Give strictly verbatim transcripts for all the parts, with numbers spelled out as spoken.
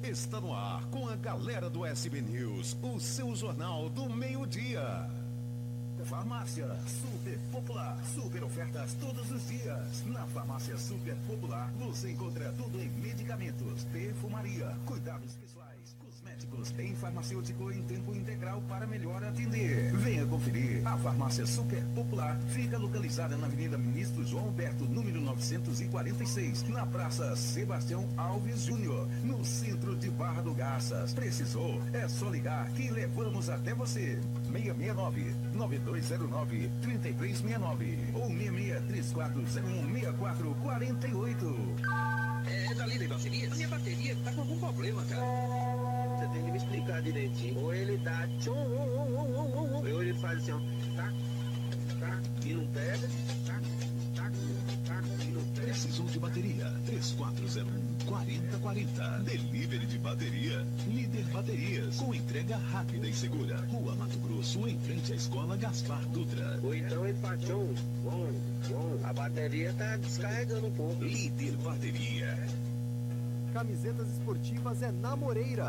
Está no ar com a galera do S B News, o seu jornal do meio-dia. Farmácia Super Popular, super ofertas todos os dias. Na Farmácia Super Popular você encontra tudo em medicamentos, perfumaria, cuidados pessoais, cosméticos, em farmacêutico em tempo integral para melhor atender. Venha conferir. A Farmácia Super Popular fica localizada na Avenida Ministro João Alberto, número novecentos e quarenta e seis, na Praça Sebastião Alves Júnior, no centro de Barra do Garças. Precisou? É só ligar que levamos até você. seis seis nove, nove dois zero nove, três três seis nove ou seis seis três quatro zero um, seis quatro quatro oito. É da Líder Baterias? A minha bateria tá com algum problema, cara. Você tem que me explicar direitinho. Ou ele dá tchum, ou ele faz assim, ó, tá, tá, e não pega, tá, tá, tá, e não pega. Precisou de bateria? três quatro zero um, quatro zero quatro zero. Delivery de bateria. Líder Baterias, com entrega rápida e segura. Rua Mato Grosso, em frente à Escola Gaspar Dutra. Ou então ele faz tchum, bom, bom, a bateria tá descarregando um pouco. Líder Bateria. Camisetas esportivas é na Moreira.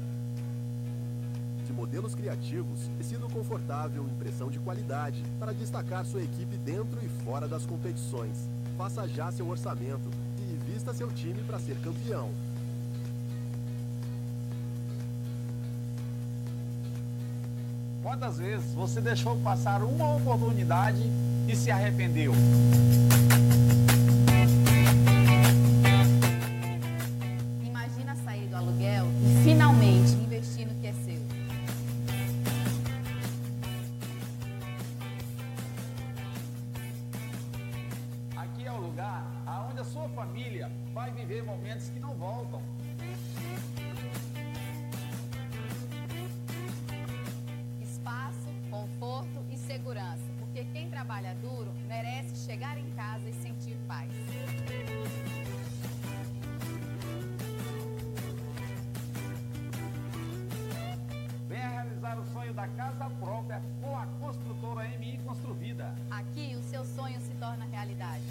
De modelos criativos, tecido confortável, impressão de qualidade, para destacar sua equipe dentro e fora das competições. Faça já seu orçamento e vista seu time para ser campeão. Quantas vezes você deixou passar uma oportunidade e se arrependeu? Imagina sair do aluguel e finalmente investir no que é seu. Aqui é o lugar onde a sua família vai viver momentos que não voltam. Espaço, conforto e segurança, porque quem trabalha duro merece chegar em casa e sentir paz. Venha realizar o sonho da casa própria com a construtora M I Construvida. Aqui o seu sonho se torna realidade.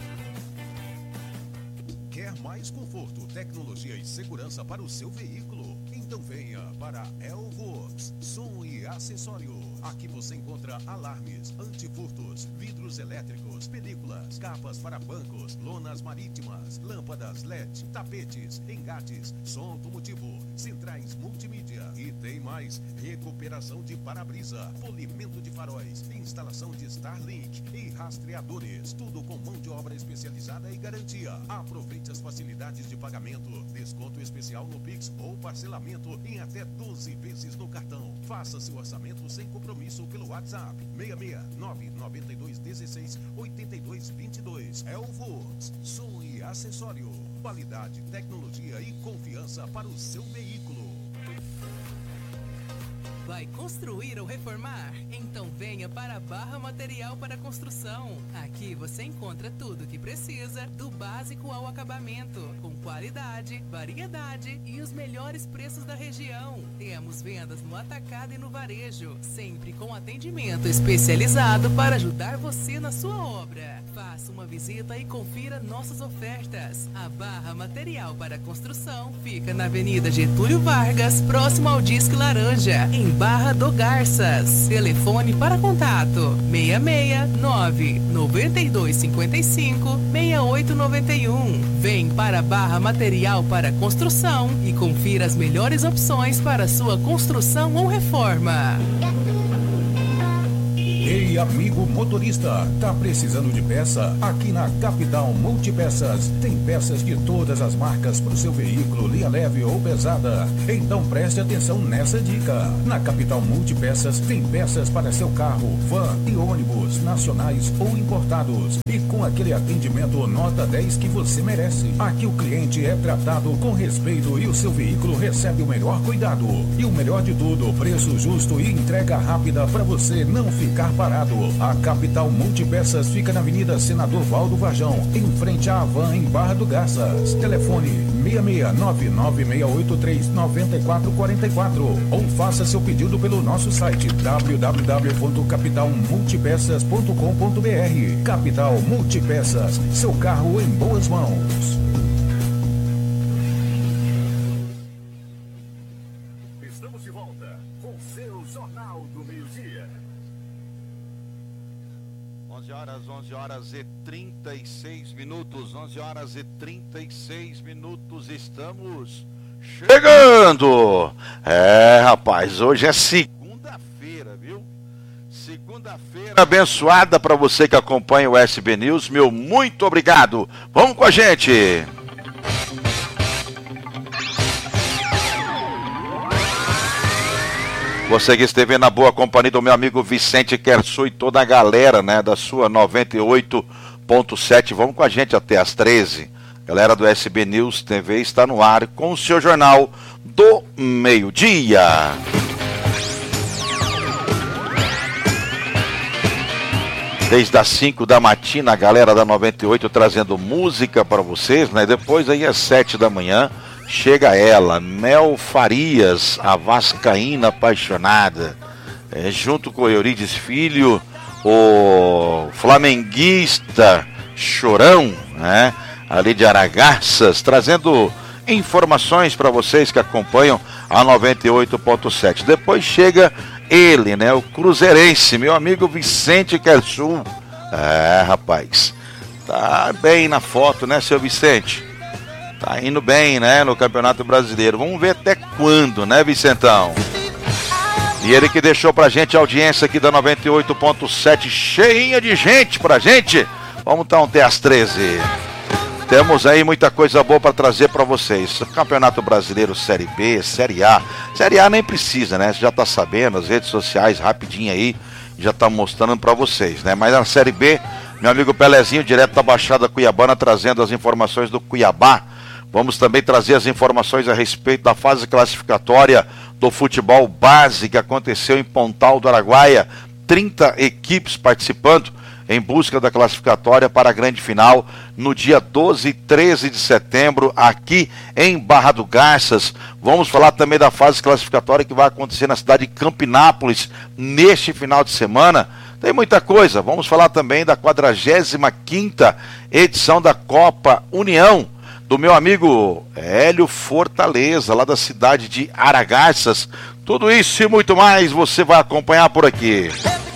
Quer mais conforto, tecnologia e segurança para o seu veículo? Então venha para Elvox Som e Acessório. Aqui você encontra alarmes, antifurtos, vidros elétricos, películas, capas para bancos, lonas marítimas, lâmpadas L E D, tapetes, engates, som automotivo, centrais multimídia e tem mais: recuperação de para-brisa, polimento de faróis, instalação de Starlink e rastreadores, tudo com mão de obra especializada e garantia. Aproveite as facilidades de pagamento, desconto especial no Pix ou parcelamento em até doze vezes no cartão. Faça seu orçamento sem compromisso pelo WhatsApp seis seis nove, nove dois um seis, oito dois dois dois. Elvox Som e Acessório. Qualidade, tecnologia e confiança para o seu veículo. Vai construir ou reformar? Então venha para a Barra Material para Construção. Aqui você encontra tudo o que precisa, do básico ao acabamento, com qualidade, variedade e os melhores preços da região. Temos vendas no atacado e no varejo, sempre com atendimento especializado para ajudar você na sua obra. Faça uma visita e confira nossas ofertas. A Barra Material para Construção fica na Avenida Getúlio Vargas, próximo ao Disque Laranja, em Barra do Garças. Telefone para contato seis seis nove, nove dois cinco cinco, seis oito nove um. Vem para Barra Material para Construção e confira as melhores opções para sua construção ou reforma. Ei, amigo motorista, tá precisando de peça? Aqui na Capital Multipeças tem peças de todas as marcas para o seu veículo, linha leve ou pesada. Então preste atenção nessa dica. Na Capital Multipeças tem peças para seu carro, van e ônibus, nacionais ou importados. E com aquele atendimento nota dez que você merece. Aqui o cliente é tratado com respeito e o seu veículo recebe o melhor cuidado. E o melhor de tudo, preço justo e entrega rápida para você não ficar parado. A Capital Multipeças fica na Avenida Senador Valdo Varjão, em frente à Havan, em Barra do Garças. Telefone seis seis nove, nove seis oito três, nove quatro quatro quatro ou faça seu pedido pelo nosso site w w w ponto capital multipeças ponto com ponto b r. Capital Multipeças, seu carro em boas mãos. onze horas e trinta e seis minutos, onze horas e trinta e seis minutos, estamos chegando. É, rapaz, hoje é segunda-feira, viu? Segunda-feira abençoada para você que acompanha o S B News, meu muito obrigado. Vamos com a gente. Você que esteve na boa companhia do meu amigo Vicente Kersu e toda a galera, né, da sua noventa e oito ponto sete. Vamos com a gente até às treze. Galera do S B News T V está no ar com o seu jornal do meio-dia. Desde as cinco da matina, a galera da noventa e oito trazendo música para vocês, né? Depois aí às sete da manhã chega ela, Mel Farias, a vascaína apaixonada, é, junto com o Eurides Filho, o flamenguista Chorão, né? Ali de Aragarças, trazendo informações para vocês que acompanham a noventa e oito ponto sete. Depois chega ele, né? O cruzeirense, meu amigo Vicente Kersu. É, rapaz, tá bem na foto, né, seu Vicente? Tá indo bem, né, no Campeonato Brasileiro. Vamos ver até quando, né, Vicentão? E ele que deixou pra gente a audiência aqui da noventa e oito ponto sete, cheinha de gente pra gente. Vamos então até às treze. Temos aí muita coisa boa para trazer para vocês. Campeonato Brasileiro, Série B, Série A. Série A nem precisa, né? Você já tá sabendo, as redes sociais rapidinho aí já tá mostrando para vocês, né? Mas na Série B, meu amigo Pelezinho, direto da Baixada Cuiabana, trazendo as informações do Cuiabá. Vamos também trazer as informações a respeito da fase classificatória do futebol base que aconteceu em Pontal do Araguaia. trinta equipes participando em busca da classificatória para a grande final no dia doze e treze de setembro aqui em Barra do Garças. Vamos falar também da fase classificatória que vai acontecer na cidade de Campinápolis neste final de semana. Tem muita coisa. Vamos falar também da quadragésima quinta edição da Copa União, do meu amigo Hélio Fortaleza, lá da cidade de Aragarças. Tudo isso e muito mais você vai acompanhar por aqui.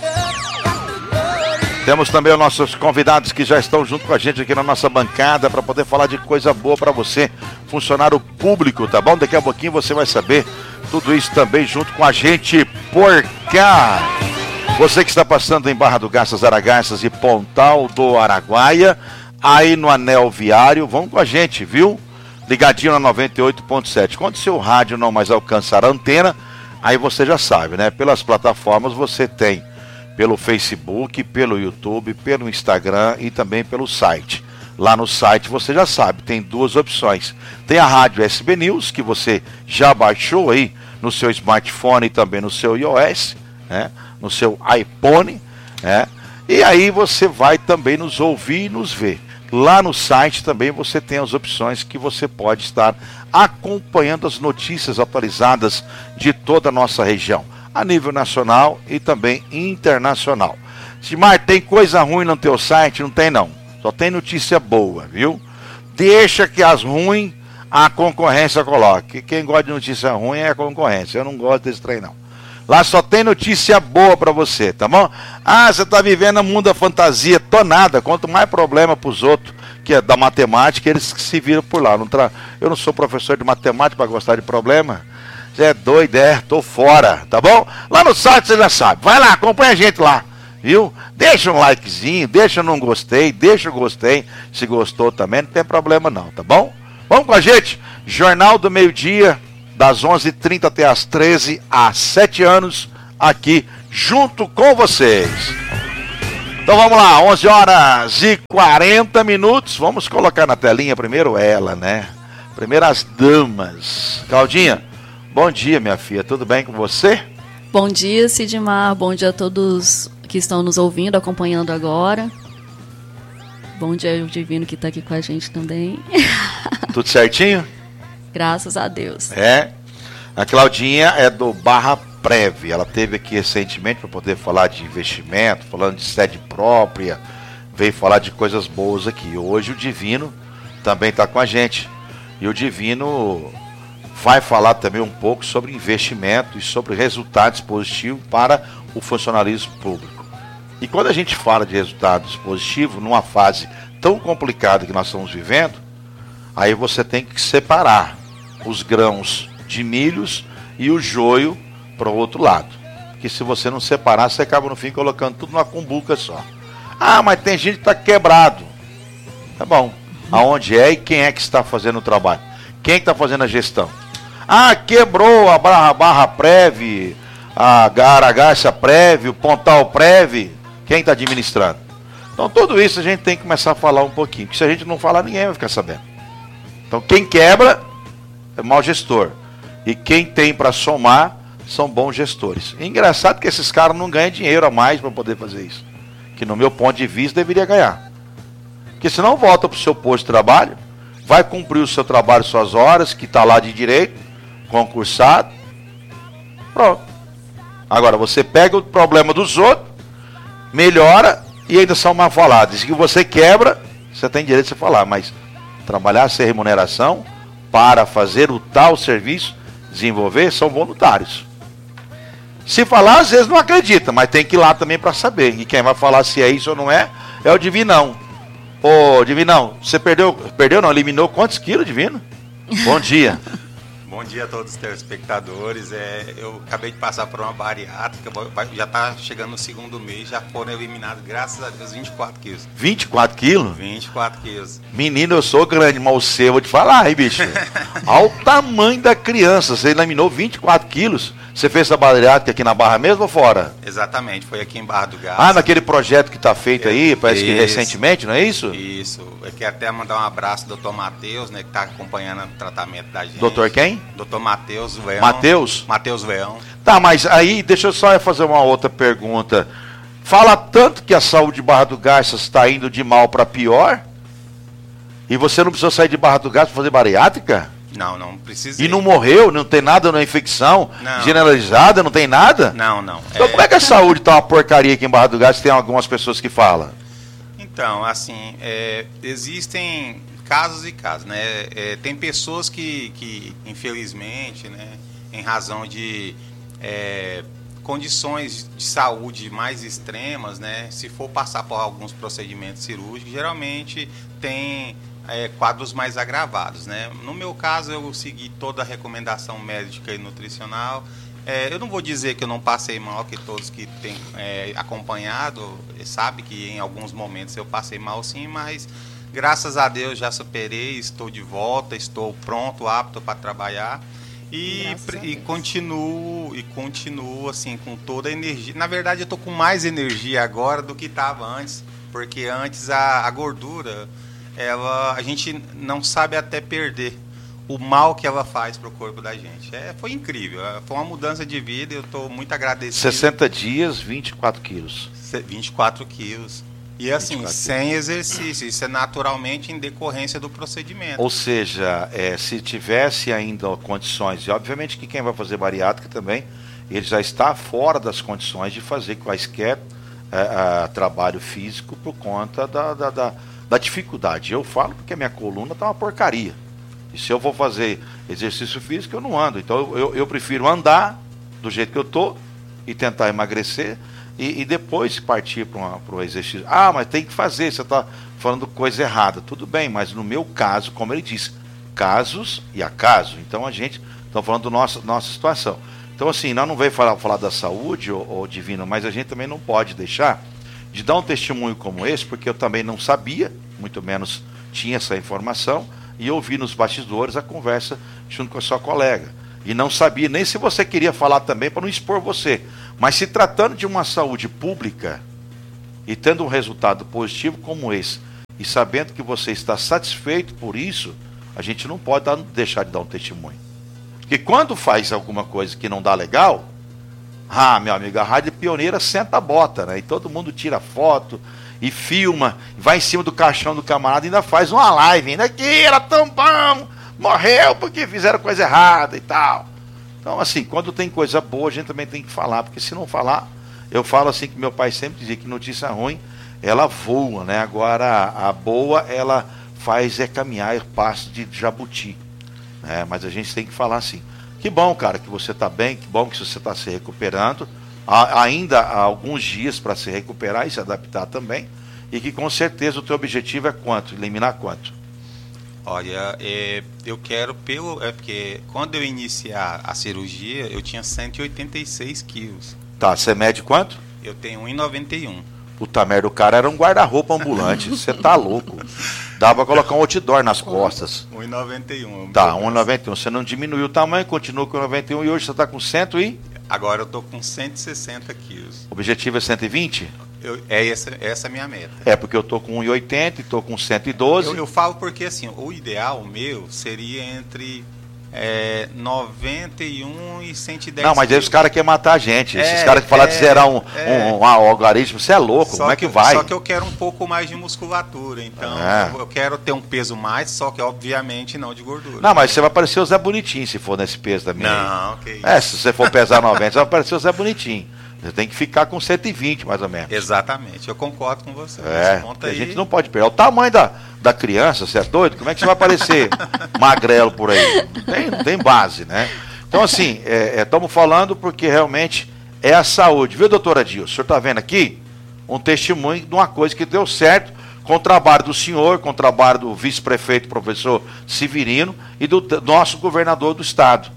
Temos também os nossos convidados que já estão junto com a gente aqui na nossa bancada para poder falar de coisa boa para você, funcionário público, tá bom? Daqui a pouquinho você vai saber tudo isso também junto com a gente por cá. Você que está passando em Barra do Garças, Aragarças e Pontal do Araguaia, aí no anel viário, vão com a gente, viu? Ligadinho na noventa e oito ponto sete. Quando seu rádio não mais alcançar a antena, aí você já sabe, né? Pelas plataformas você tem pelo Facebook, pelo YouTube, pelo Instagram e também pelo site. Lá no site você já sabe, tem duas opções. Tem a rádio S B News, que você já baixou aí no seu smartphone e também no seu iOS, né? No seu iPhone, né? E aí você vai também nos ouvir e nos ver. Lá no site também você tem as opções que você pode estar acompanhando as notícias atualizadas de toda a nossa região, a nível nacional e também internacional. Simar, tem coisa ruim no teu site? Não tem não, só tem notícia boa, viu? Deixa que as ruins a concorrência coloque. Quem gosta de notícia ruim é a concorrência, eu não gosto desse trem não. Lá só tem notícia boa pra você, tá bom? Ah, você tá vivendo um mundo da fantasia. Tô nada, quanto mais problema pros outros, que é da matemática, eles que se viram por lá. Não tra... Eu não sou professor de matemática pra gostar de problema. Você é doido, é, tô fora, tá bom? Lá no site você já sabe, vai lá, acompanha a gente lá, viu? Deixa um likezinho, deixa um não gostei, deixa o gostei, se gostou também, não tem problema não, tá bom? Vamos com a gente, Jornal do Meio-Dia, das onze e trinta até as treze, há sete anos, aqui, junto com vocês. Então vamos lá, onze horas e quarenta minutos, vamos colocar na telinha primeiro ela, né? Primeiro as damas. Claudinha, bom dia, minha filha, tudo bem com você? Bom dia, Sidmar, bom dia a todos que estão nos ouvindo, acompanhando agora. Bom dia ao Divino que está aqui com a gente também. Tudo certinho? Graças a Deus. É, a Claudinha é do Barra Prev, ela esteve aqui recentemente para poder falar de investimento, falando de sede própria, veio falar de coisas boas aqui. Hoje o Divino também está com a gente, e o Divino vai falar também um pouco sobre investimento e sobre resultados positivos para o funcionalismo público. E quando a gente fala de resultados positivos, numa fase tão complicada que nós estamos vivendo, aí você tem que separar os grãos de milhos e o joio para o outro lado. Porque se você não separar, você acaba no fim colocando tudo numa cumbuca só. Ah, mas tem gente que está quebrado. Tá bom. Aonde é e quem é que está fazendo o trabalho? Quem é que está fazendo a gestão? Ah, quebrou a barra, barra Prev, a Garagassa Prev, o Pontal Prev. Quem está administrando? Então tudo isso a gente tem que começar a falar um pouquinho. Porque se a gente não falar, ninguém vai ficar sabendo. Então quem quebra é mau gestor. E quem tem para somar são bons gestores. E engraçado que esses caras não ganham dinheiro a mais para poder fazer isso. Que no meu ponto de vista deveria ganhar. Porque senão volta para o seu posto de trabalho, vai cumprir o seu trabalho, suas horas, que está lá de direito, concursado. Pronto. Agora você pega o problema dos outros, melhora e ainda são mal falados. Se você quebra, você tem direito de falar, mas trabalhar sem remuneração para fazer o tal serviço, desenvolver, são voluntários. Se falar, às vezes não acredita, mas tem que ir lá também para saber. E quem vai falar se é isso ou não é, é o Divinão. Ô, Divinão, você perdeu, perdeu não, eliminou quantos quilos, Divino? Bom dia. Bom dia a todos os telespectadores. É, eu acabei de passar por uma bariátrica, já está chegando no segundo mês, já foram eliminados, graças a Deus, vinte e quatro quilos. vinte e quatro quilos? vinte e quatro quilos. Menino, eu sou grande, mas você, eu vou te falar, hein, bicho? Olha o tamanho da criança, você eliminou vinte e quatro quilos. Você fez essa bariátrica aqui na Barra mesmo ou fora? Exatamente, foi aqui em Barra do Gás. Ah, naquele projeto que está feito é, aí, parece isso, que recentemente, não é isso? Isso, eu quero até mandar um abraço ao doutor Matheus, né, que está acompanhando o tratamento da gente. Doutor quem? doutor Matheus Veão. Matheus? Matheus Veão. Tá, mas aí, deixa eu só fazer uma outra pergunta. Fala tanto que a saúde de Barra do Garças está indo de mal para pior, e você não precisou sair de Barra do Garças para fazer bariátrica? Não, não precisei. E não morreu? Não tem nada na infecção não. generalizada? Não tem nada? Não, não. Então é... como é que a saúde está uma porcaria aqui em Barra do Garças? Tem algumas pessoas que falam. Então, assim, é, existem casos e casos, né? É, tem pessoas que, que, infelizmente, né, em razão de é, condições de saúde mais extremas, né, se for passar por alguns procedimentos cirúrgicos, geralmente tem é, quadros mais agravados, né? No meu caso, eu segui toda a recomendação médica e nutricional. É, eu não vou dizer que eu não passei mal, que todos que têm é, acompanhado sabem que em alguns momentos eu passei mal sim, mas graças a Deus já superei, estou de volta, estou pronto, apto para trabalhar e, e continuo e continuo assim com toda a energia. Na verdade, eu estou com mais energia agora do que estava antes, porque antes a, a gordura, ela, a gente não sabe até perder o mal que ela faz para o corpo da gente. É, foi incrível, foi uma mudança de vida e eu estou muito agradecido. sessenta dias, vinte e quatro quilos. vinte e quatro quilos. E assim, sem exercício, isso é naturalmente em decorrência do procedimento. Ou seja, é, se tivesse ainda condições, e obviamente que quem vai fazer bariátrica também, ele já está fora das condições de fazer quaisquer é, é, trabalho físico por conta da, da, da, da dificuldade. Eu falo porque a minha coluna está uma porcaria. E se eu vou fazer exercício físico, eu não ando. Então eu, eu prefiro andar do jeito que eu estou e tentar emagrecer e, e depois partir para o exercício. Ah, mas tem que fazer, você está falando coisa errada. Tudo bem, mas no meu caso, como ele disse, casos e acaso. Então a gente está falando da nossa, nossa situação. Então assim, nós não veio falar, falar da saúde, ô, ô Divino, mas a gente também não pode deixar de dar um testemunho como esse, porque eu também não sabia, muito menos tinha essa informação, e ouvi nos bastidores a conversa junto com a sua colega. E não sabia nem se você queria falar também para não expor você. Mas se tratando de uma saúde pública e tendo um resultado positivo como esse, e sabendo que você está satisfeito por isso, a gente não pode dar, deixar de dar um testemunho. Porque quando faz alguma coisa que não dá legal, ah, meu amigo, a Rádio Pioneira senta a bota, né? E todo mundo tira foto e filma, vai em cima do caixão do camarada e ainda faz uma live, ainda que era tão bom, morreu porque fizeram coisa errada e tal. Então, assim, quando tem coisa boa, a gente também tem que falar, porque se não falar, eu falo assim que meu pai sempre dizia que notícia ruim, ela voa, né? Agora, a boa, ela faz é caminhar passo de jabuti, né? Mas a gente tem que falar assim. Que bom, cara, que você está bem, que bom que você está se recuperando, há ainda há alguns dias para se recuperar e se adaptar também, e que com certeza o teu objetivo é quanto? Eliminar quanto? Olha, é, eu quero pelo... É porque quando eu iniciar a cirurgia, eu tinha cento e oitenta e seis quilos. Tá, você mede quanto? Eu tenho um e noventa e um. Puta merda, o cara era um guarda-roupa ambulante. Você tá louco. Dá pra colocar um outdoor nas costas. um e noventa e um. Tá, um e noventa e um. Você não diminuiu o tamanho, continua com noventa e um e hoje você tá com cento e... Agora eu tô com cento e sessenta quilos. O objetivo é cento e vinte? Eu, é essa, essa é a minha meta. É, porque eu tô com um e oitenta e tô com cento e doze. Eu, eu falo porque, assim, o ideal meu seria entre é, noventa e um e cento e dez. Não, mas aí os caras querem matar a gente. É, Esses caras que falam é, de zerar um, é. um, um algarismo, você é louco, Só como é que, que vai? Só que eu quero um pouco mais de musculatura, então É. eu, eu quero ter um peso mais, só que obviamente não de gordura. Não, mas você vai parecer o Zé Bonitinho se for nesse peso também. Não, que isso. É, se você for pesar noventa, você vai parecer o Zé Bonitinho. Você tem que ficar com cento e vinte, mais ou menos. Exatamente, eu concordo com você. É, Ponto a aí. gente não pode perder. O tamanho da, da criança, você é doido? Como é que você vai parecer magrelo por aí? Não tem, não tem base, né? Então, assim, estamos é, é, falando porque realmente é a saúde. Viu, doutora Dilson? O senhor está vendo aqui um testemunho de uma coisa que deu certo com o trabalho do senhor, com o trabalho do vice-prefeito, professor Severino, e do, do nosso governador do estado.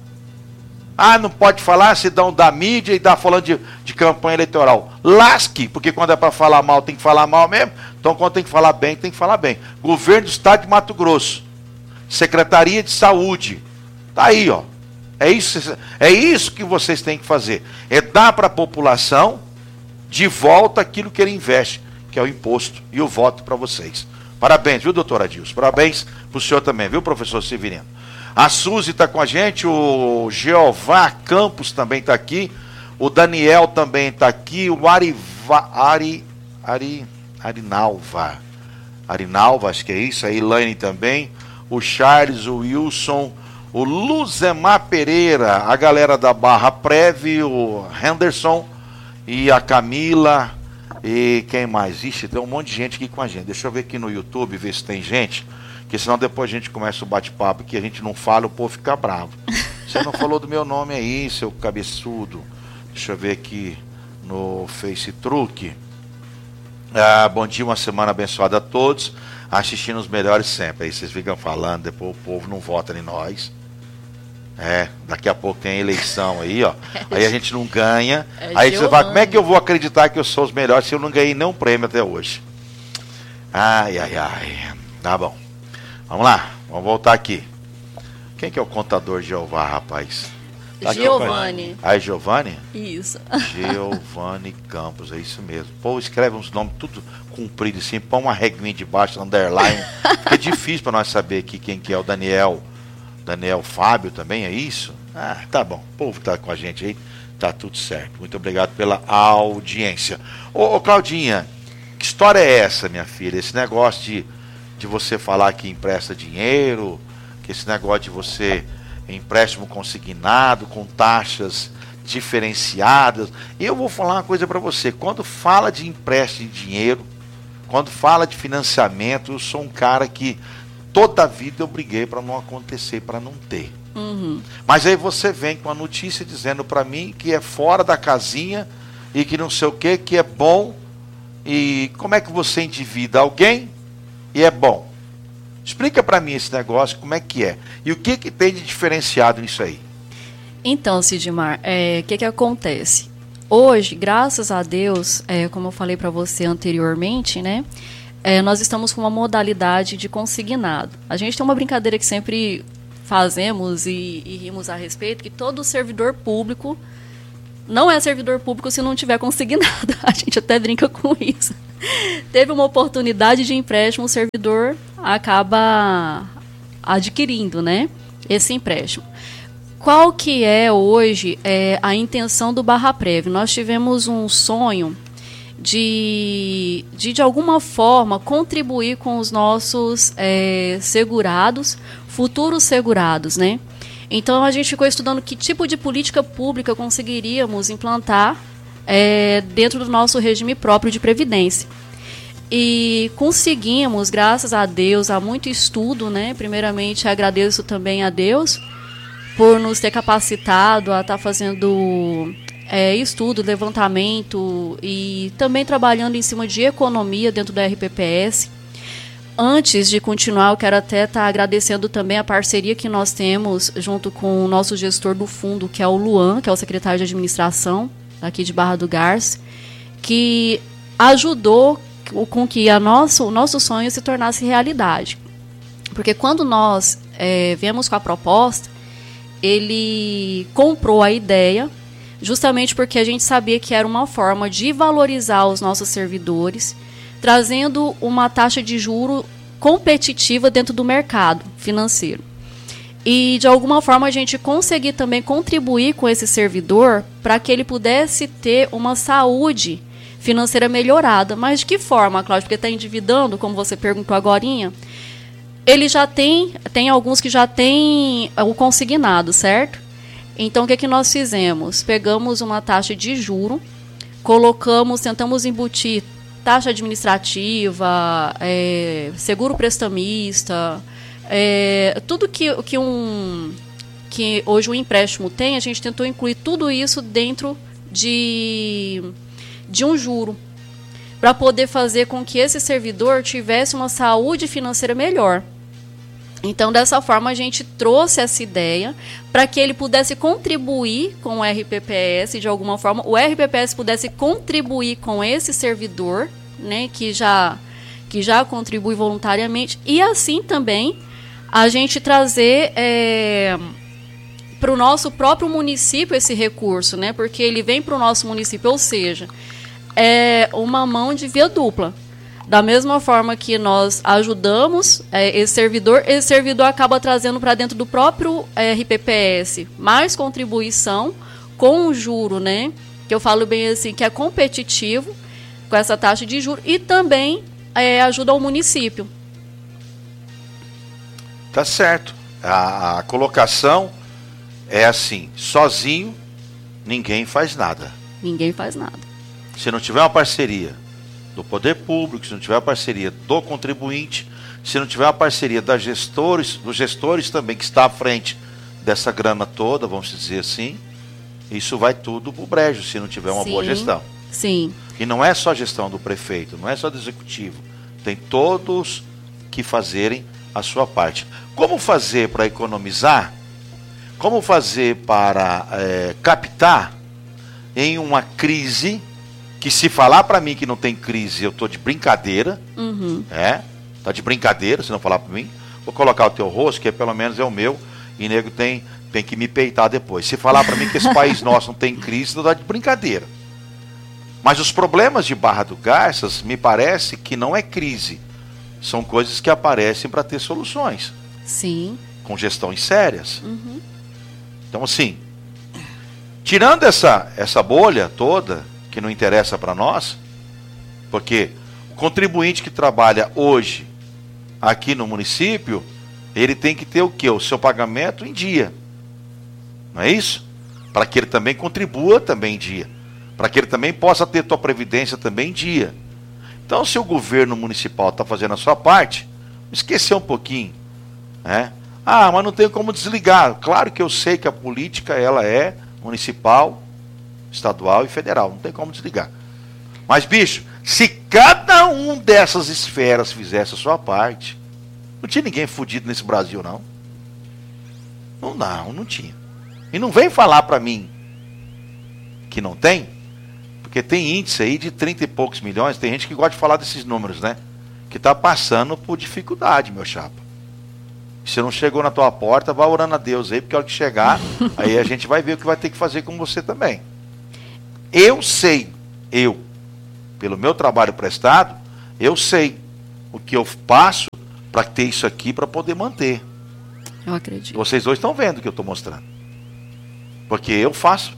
Ah, não pode falar, se dão da mídia e dá falando de, de campanha eleitoral. Lasque, porque quando é para falar mal tem que falar mal mesmo, então quando tem que falar bem, tem que falar bem. Governo do Estado de Mato Grosso, Secretaria de Saúde, tá aí, ó. É isso, é isso que vocês têm que fazer, é dar para a população de volta aquilo que ele investe, que é o imposto e o voto para vocês. Parabéns, viu, doutora Dilson? Parabéns para o senhor também, viu, professor Severino? A Suzy está com a gente, o Jeová Campos também está aqui, o Daniel também está aqui, o Ariva, Ari, Ari, Arinalva, Arinalva, acho que é isso, a Elaine também, o Charles, o Wilson, o Luzemar Pereira, a galera da Barra Preve, o Henderson e a Camila, e quem mais? Ixi, tem um monte de gente aqui com a gente. Deixa eu ver aqui no YouTube, ver se tem gente. Porque senão depois a gente começa o bate-papo que a gente não fala, o povo fica bravo. Você não falou do meu nome aí, seu cabeçudo. Deixa eu ver aqui no Face Truque. Ah, bom dia, uma semana abençoada a todos. Assistindo os melhores sempre. Aí vocês ficam falando, depois o povo não vota em nós. É, daqui a pouco tem a eleição aí, ó. Aí a gente não ganha. É aí você Giovani. fala, como é que eu vou acreditar que eu sou os melhores se eu não ganhei nenhum prêmio até hoje? Ai, ai, ai. Tá bom. Vamos lá, vamos voltar aqui. Quem que é o contador de Jeová, rapaz? Tá Giovani. Ah, é Giovani? Isso. Giovani Campos, é isso mesmo. Pô, escreve uns nomes tudo comprido assim, põe uma reguinha de baixo, underline. Fica difícil para nós saber aqui quem que é o Daniel. Daniel Fábio também, é isso? Ah, tá bom. O povo tá com a gente aí, tá tudo certo. Muito obrigado pela audiência. Ô, ô Claudinha, que história é essa, minha filha? Esse negócio de, de você falar que empresta dinheiro, que esse negócio de você empréstimo consignado, com taxas diferenciadas. Eu vou falar uma coisa para você. Quando fala de empréstimo de dinheiro, quando fala de financiamento, eu sou um cara que toda a vida eu briguei para não acontecer, para não ter. Uhum. Mas aí você vem com a notícia dizendo para mim que é fora da casinha e que não sei o que, que é bom. E como é que você endivida alguém e é bom? Explica para mim esse negócio, como é que é. E o que, que tem de diferenciado nisso aí? Então, Sidmar, o é, que, que acontece? Hoje, graças a Deus, é, como eu falei para você anteriormente, né? É, nós estamos com uma modalidade de consignado. A gente tem uma brincadeira que sempre fazemos e, e rimos a respeito, que todo servidor público não é servidor público se não tiver consignado. A gente até brinca com isso. Teve uma oportunidade de empréstimo, o servidor acaba adquirindo, né, esse empréstimo. Qual que é hoje é, a intenção do Barra Prev? Nós tivemos um sonho de, de, de alguma forma, contribuir com os nossos é, segurados, futuros segurados, né? Então, a gente ficou estudando que tipo de política pública conseguiríamos implantar é, dentro do nosso regime próprio de previdência. E conseguimos, graças a Deus, há muito estudo, né? Primeiramente, agradeço também a Deus por nos ter capacitado a estar fazendo é, estudo, levantamento e também trabalhando em cima de economia dentro da R P P S. Antes de continuar, eu quero até estar agradecendo também a parceria que nós temos junto com o nosso gestor do fundo, que é o Luan, que é o secretário de administração aqui de Barra do Garça, que ajudou com que a nosso, o nosso sonho se tornasse realidade. Porque quando nós é, viemos com a proposta, ele comprou a ideia, justamente porque a gente sabia que era uma forma de valorizar os nossos servidores, trazendo uma taxa de juro competitiva dentro do mercado financeiro. E, de alguma forma, a gente conseguir também contribuir com esse servidor para que ele pudesse ter uma saúde financeira melhorada. Mas de que forma, Cláudio? Porque está endividando, como você perguntou agorinha. Ele já tem, tem alguns que já têm o consignado, certo? Então, o que, é que nós fizemos? Pegamos uma taxa de juro, colocamos, tentamos embutir taxa administrativa, é, seguro prestamista, é, tudo que, que, um, que hoje o empréstimo tem, a gente tentou incluir tudo isso dentro de, de um juro, para poder fazer com que esse servidor tivesse uma saúde financeira melhor. Então, dessa forma, a gente trouxe essa ideia para que ele pudesse contribuir com o R P P S de alguma forma, o R P P S pudesse contribuir com esse servidor, né, que já, que já contribui voluntariamente, e assim também a gente trazer é, para o nosso próprio município esse recurso, né, porque ele vem para o nosso município, ou seja, é uma mão de via dupla. Da mesma forma que nós ajudamos é, esse servidor, esse servidor acaba trazendo para dentro do próprio é, R P P S mais contribuição com o juro, né? Que eu falo bem assim, que é competitivo com essa taxa de juro e também é, ajuda o município. Tá certo. A, a colocação é assim, sozinho ninguém faz nada. Ninguém faz nada. Se não tiver uma parceria do poder público, se não tiver uma parceria do contribuinte, se não tiver uma parceria das gestores, dos gestores também que está à frente dessa grana toda, vamos dizer assim, isso vai tudo pro brejo, se não tiver uma Sim. boa gestão. Sim. E não é só a gestão do prefeito, não é só do executivo, tem todos que fazerem a sua parte. Como fazer para economizar? Como fazer para é, captar em uma crise que, se falar para mim que não tem crise, eu tô de brincadeira, uhum. é, tá de brincadeira, se não falar para mim, vou colocar o teu rosto, que é, pelo menos é o meu, e nego tem, tem que me peitar depois. Se falar para mim que esse país nosso não tem crise, não dá de brincadeira. Mas os problemas de Barra do Garças, me parece que não é crise, são coisas que aparecem para ter soluções. Sim. Com gestões sérias. Uhum. Então, assim, tirando essa, essa bolha toda, que não interessa para nós, porque o contribuinte que trabalha hoje aqui no município, ele tem que ter o quê? O seu pagamento em dia. Não é isso? Para que ele também contribua também em dia. Para que ele também possa ter sua previdência também em dia. Então, se o governo municipal está fazendo a sua parte, esquecer um pouquinho, né? Ah, mas não tem como desligar. Claro que eu sei que a política ela é municipal, estadual e federal, não tem como desligar. Mas, bicho, se cada um dessas esferas fizesse a sua parte, não tinha ninguém fudido nesse Brasil, não. Não, não, não tinha. E não vem falar pra mim que não tem, porque tem índice aí de trinta e poucos milhões, tem gente que gosta de falar desses números, né? Que tá passando por dificuldade, meu chapa. Se não chegou na tua porta, vá orando a Deus aí, porque a hora que chegar, aí a gente vai ver o que vai ter que fazer com você também. Eu sei, eu, pelo meu trabalho prestado, eu sei o que eu passo para ter isso aqui para poder manter. Eu acredito. Vocês dois estão vendo o que eu estou mostrando. Porque eu faço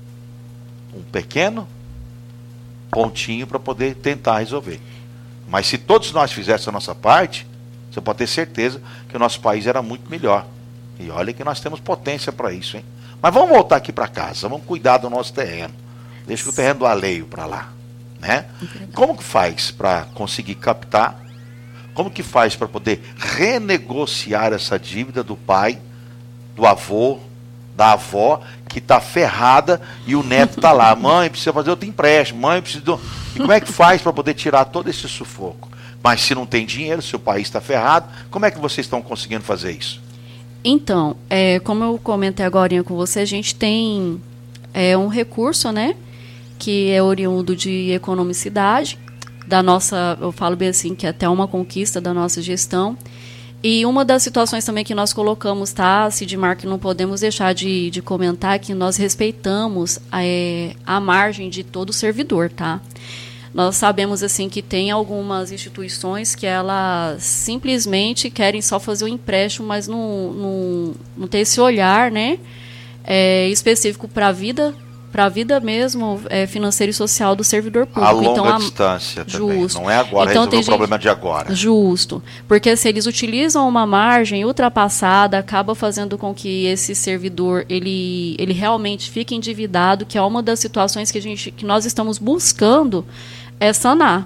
um pequeno pontinho para poder tentar resolver. Mas se todos nós fizéssemos a nossa parte, você pode ter certeza que o nosso país era muito melhor. E olha que nós temos potência para isso, hein? Mas vamos voltar aqui para casa, vamos cuidar do nosso terreno. Deixa o terreno do alheio para lá, né? Como que faz para conseguir captar? Como que faz para poder renegociar essa dívida do pai, do avô, da avó que está ferrada e o neto está lá. Mãe, precisa fazer outro empréstimo. Mãe, precisa... Do... E como é que faz para poder tirar todo esse sufoco? Mas se não tem dinheiro, se o país está ferrado, como é que vocês estão conseguindo fazer isso? Então, é, como eu comentei agora com você, a gente tem é, um recurso, né, que é oriundo de economicidade, da nossa, eu falo bem assim, que é até uma conquista da nossa gestão. E uma das situações também que nós colocamos, tá, Sidmar, que não podemos deixar de, de comentar, que nós respeitamos é, a margem de todo servidor, tá? Nós sabemos assim que tem algumas instituições que elas simplesmente querem só fazer o empréstimo, mas não, não, não tem esse olhar, né, é, específico para a vida, para a vida mesmo é, financeira e social do servidor público. A longa então, a... distância também, Justo. não é agora então, resolver o gente... problema de agora. Justo, porque se eles utilizam uma margem ultrapassada, acaba fazendo com que esse servidor ele, ele realmente fique endividado, que é uma das situações que, a gente, que nós estamos buscando é sanar.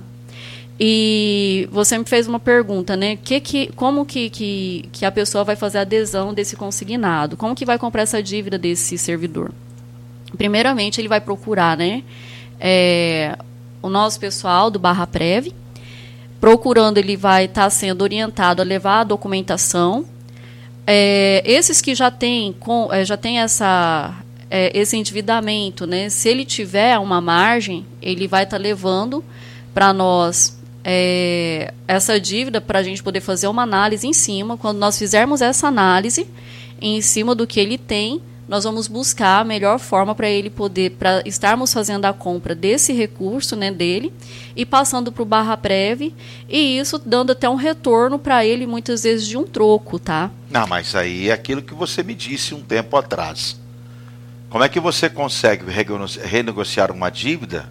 E você me fez uma pergunta, né? Que, que, como que, que, que a pessoa vai fazer a adesão desse consignado? Como que vai comprar essa dívida desse servidor? Primeiramente, ele vai procurar, né, é, o nosso pessoal do Barra Prev. Procurando, ele vai estar tá sendo orientado a levar a documentação. É, esses que já têm com, é, já tem essa... É, esse endividamento, né? Se ele tiver uma margem, ele vai estar tá levando para nós é, essa dívida para a gente poder fazer uma análise em cima. Quando nós fizermos essa análise em cima do que ele tem, nós vamos buscar a melhor forma para ele poder, para estarmos fazendo a compra desse recurso, né, dele, e passando para o Barra Prev, e isso dando até um retorno para ele, muitas vezes de um troco, tá? Não, mas aí é aquilo que você me disse um tempo atrás. Como é que você consegue renegociar uma dívida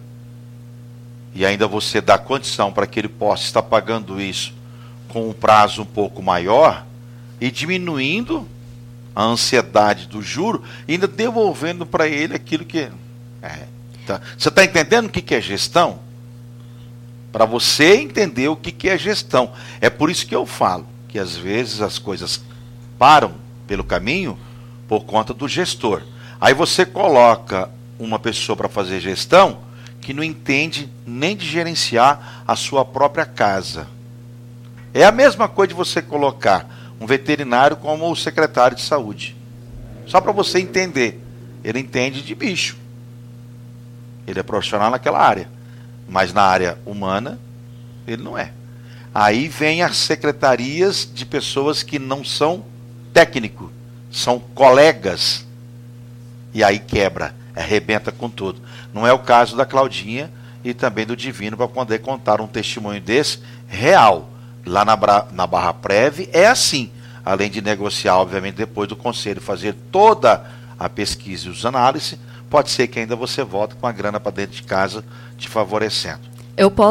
e ainda você dá condição para que ele possa estar pagando isso com um prazo um pouco maior e diminuindo a ansiedade do juro e ainda devolvendo para ele aquilo que... É, tá. Você está entendendo o que, que é gestão? Para você entender o que, que é gestão. É por isso que eu falo que às vezes as coisas param pelo caminho por conta do gestor. Aí você coloca uma pessoa para fazer gestão que não entende nem de gerenciar a sua própria casa. É a mesma coisa de você colocar um veterinário como o secretário de saúde. Só para você entender. Ele entende de bicho. Ele é profissional naquela área. Mas na área humana, ele não é. Aí vem as secretarias de pessoas que não são técnicos, são colegas. E aí quebra, arrebenta com tudo. Não é o caso da Claudinha e também do Divino para poder contar um testemunho desse real. Lá na, na Barra Prev é assim. Além de negociar, obviamente, depois do conselho fazer toda a pesquisa e os análises, pode ser que ainda você volte com a grana para dentro de casa te favorecendo. Eu posso